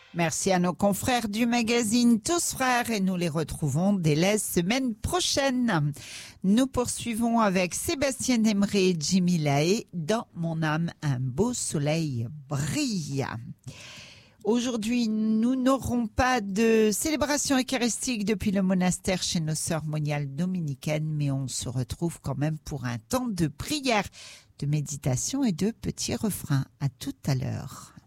Merci à nos confrères du magazine Tous Frères et nous les retrouvons dès la semaine prochaine. Nous poursuivons avec Sébastien Emery et Jimmy Lahaye dans Mon âme, un beau soleil brille. Aujourd'hui, nous n'aurons pas de célébration eucharistique depuis le monastère chez nos sœurs moniales dominicaines, mais on se retrouve quand même pour un temps de prière, de méditation et de petits refrains. À tout à l'heure.